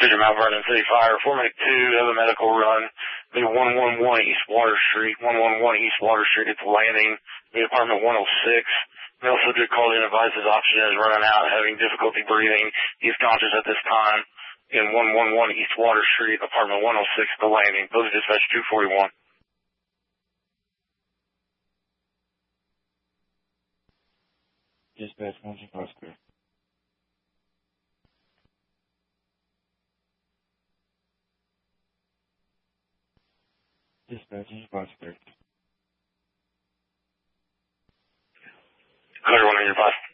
Precision Mount Vernon City Fire, 4-2, have a medical run. Be 111 East Water Street, 111 East Water Street at the landing. Be apartment 106. Male subject called in, advised his oxygen is running out, having difficulty breathing. He's conscious at this time. In 111 East Water Street, apartment 106 at the landing. Those are dispatch 241. Dispatch 125 clear. Dispatch 125 clear. Clear 1 on your 5.